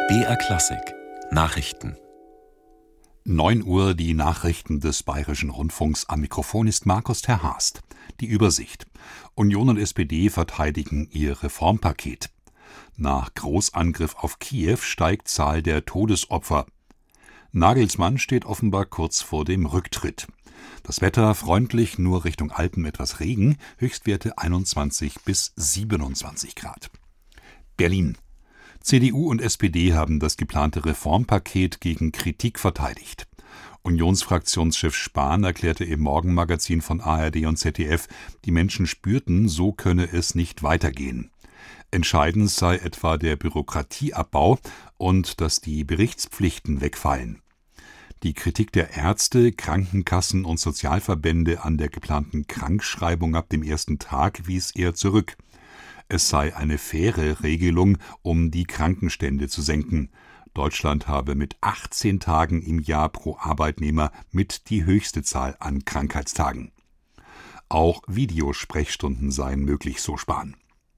BR Klassik Nachrichten 9 Uhr die Nachrichten des Bayerischen Rundfunks. Am Mikrofon ist Markus Terhast. Die Übersicht. Union und SPD verteidigen ihr Reformpaket. Nach Großangriff auf Kiew steigt Zahl der Todesopfer. Nagelsmann steht offenbar kurz vor dem Rücktritt. Das Wetter freundlich, nur Richtung Alpen etwas Regen, Höchstwerte 21 bis 27 Grad. Berlin. CDU und SPD haben das geplante Reformpaket gegen Kritik verteidigt. Unionsfraktionschef Spahn erklärte im Morgenmagazin von ARD und ZDF, die Menschen spürten, so könne es nicht weitergehen. Entscheidend sei etwa der Bürokratieabbau und dass die Berichtspflichten wegfallen. Die Kritik der Ärzte, Krankenkassen und Sozialverbände an der geplanten Krankschreibung ab dem ersten Tag wies er zurück. Es sei eine faire Regelung, um die Krankenstände zu senken. Deutschland habe mit 18 Tagen im Jahr pro Arbeitnehmer mit die höchste Zahl an Krankheitstagen. Auch Videosprechstunden seien möglich, so Spahn.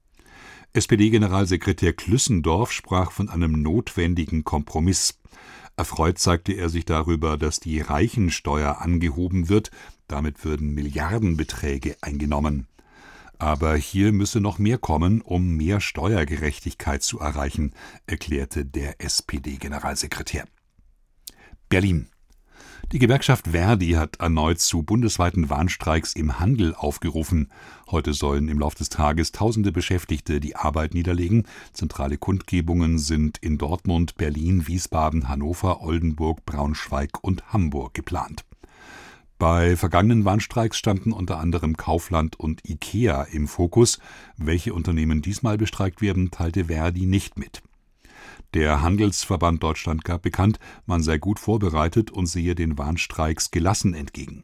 SPD-Generalsekretär Klüssendorf sprach von einem notwendigen Kompromiss. Erfreut zeigte er sich darüber, dass die Reichensteuer angehoben wird. Damit würden Milliardenbeträge eingenommen. Aber hier müsse noch mehr kommen, um mehr Steuergerechtigkeit zu erreichen, erklärte der SPD-Generalsekretär. Berlin. Die Gewerkschaft ver.di hat erneut zu bundesweiten Warnstreiks im Handel aufgerufen. Heute sollen im Laufe des Tages tausende Beschäftigte die Arbeit niederlegen. Zentrale Kundgebungen sind in Dortmund, Berlin, Wiesbaden, Hannover, Oldenburg, Braunschweig und Hamburg geplant. Bei vergangenen Warnstreiks standen unter anderem Kaufland und IKEA im Fokus. Welche Unternehmen diesmal bestreikt werden, teilte ver.di nicht mit. Der Handelsverband Deutschland gab bekannt, man sei gut vorbereitet und sehe den Warnstreiks gelassen entgegen.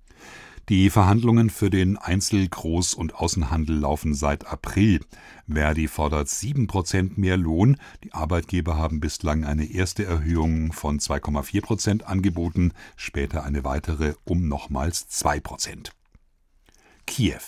Die Verhandlungen für den Einzel-, Groß- und Außenhandel laufen seit April. ver.di fordert 7% mehr Lohn. Die Arbeitgeber haben bislang eine erste Erhöhung von 2,4% angeboten, später eine weitere um nochmals 2%. Kiew.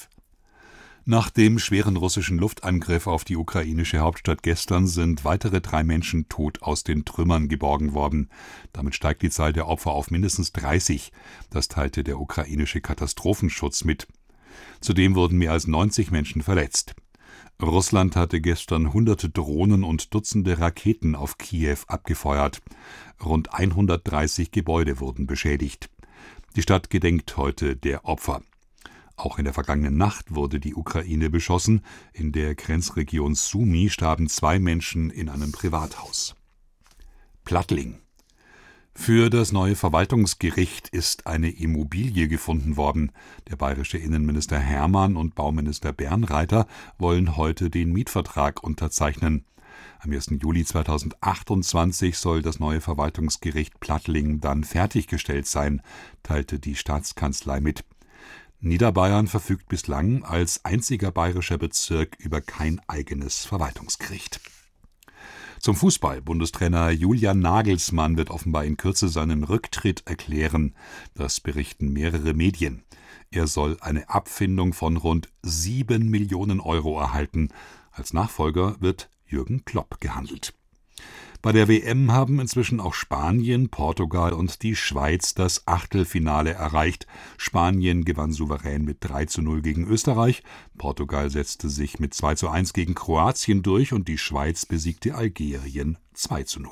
Nach dem schweren russischen Luftangriff auf die ukrainische Hauptstadt gestern sind weitere 3 Menschen tot aus den Trümmern geborgen worden. Damit steigt die Zahl der Opfer auf mindestens 30. Das teilte der ukrainische Katastrophenschutz mit. Zudem wurden mehr als 90 Menschen verletzt. Russland hatte gestern hunderte Drohnen und Dutzende Raketen auf Kiew abgefeuert. Rund 130 Gebäude wurden beschädigt. Die Stadt gedenkt heute der Opfer. Auch in der vergangenen Nacht wurde die Ukraine beschossen. In der Grenzregion Sumy starben 2 Menschen in einem Privathaus. Plattling. Für das neue Verwaltungsgericht ist eine Immobilie gefunden worden. Der bayerische Innenminister Hermann und Bauminister Bernreiter wollen heute den Mietvertrag unterzeichnen. Am 1. Juli 2028 soll das neue Verwaltungsgericht Plattling dann fertiggestellt sein, teilte die Staatskanzlei mit. Niederbayern verfügt bislang als einziger bayerischer Bezirk über kein eigenes Verwaltungsgericht. Zum Fußball. Bundestrainer Julian Nagelsmann wird offenbar in Kürze seinen Rücktritt erklären. Das berichten mehrere Medien. Er soll eine Abfindung von rund 7 Millionen Euro erhalten. Als Nachfolger wird Jürgen Klopp gehandelt. Bei der WM haben inzwischen auch Spanien, Portugal und die Schweiz das Achtelfinale erreicht. Spanien gewann souverän mit 3:0 gegen Österreich, Portugal setzte sich mit 2:1 gegen Kroatien durch und die Schweiz besiegte Algerien 2:0.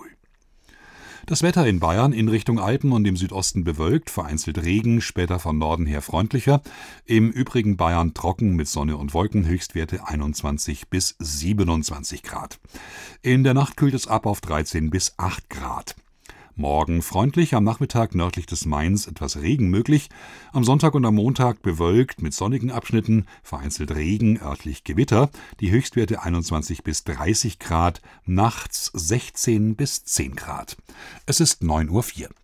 Das Wetter in Bayern in Richtung Alpen und im Südosten bewölkt, vereinzelt Regen, später von Norden her freundlicher. Im übrigen Bayern trocken mit Sonne und Wolken, Höchstwerte 21 bis 27 Grad. In der Nacht kühlt es ab auf 13 bis 8 Grad. Morgen freundlich, am Nachmittag nördlich des Mains etwas Regen möglich. Am Sonntag und am Montag bewölkt mit sonnigen Abschnitten, vereinzelt Regen, örtlich Gewitter. Die Höchstwerte 21 bis 30 Grad, nachts 16 bis 10 Grad. Es ist 9:04 Uhr.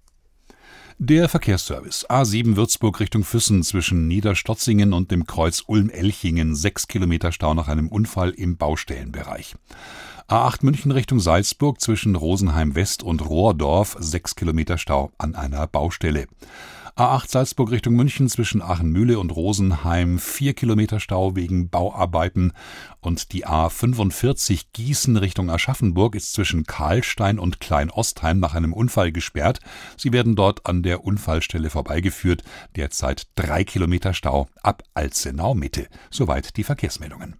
Der Verkehrsservice. A7 Würzburg Richtung Füssen zwischen Niederstotzingen und dem Kreuz Ulm-Elchingen. 6 Kilometer Stau nach einem Unfall im Baustellenbereich. A8 München Richtung Salzburg zwischen Rosenheim West und Rohrdorf. 6 Kilometer Stau an einer Baustelle. A8 Salzburg Richtung München zwischen Aachen-Mühle und Rosenheim 4 Kilometer Stau wegen Bauarbeiten. Und die A45 Gießen Richtung Aschaffenburg ist zwischen Karlstein und Klein-Ostheim nach einem Unfall gesperrt. Sie werden dort an der Unfallstelle vorbeigeführt. Derzeit 3 Kilometer Stau ab Alzenau Mitte. Soweit die Verkehrsmeldungen.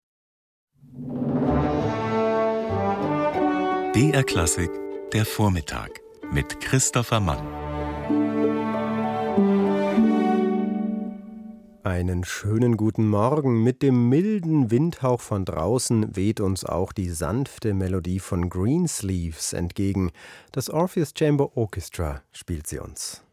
BR Klassik, der Vormittag mit Christopher Mann. Einen schönen guten Morgen. Mit dem milden Windhauch von draußen weht uns auch die sanfte Melodie von Greensleeves entgegen. Das Orpheus Chamber Orchestra spielt sie uns.